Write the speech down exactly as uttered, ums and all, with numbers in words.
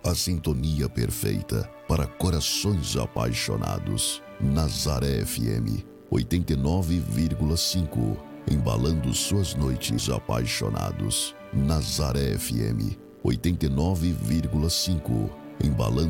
A sintonia perfeita para corações apaixonados. Nazaré F M oitenta e nove vírgula cinco, embalando suas noites apaixonados. Nazaré F M oitenta e nove vírgula cinco, embalando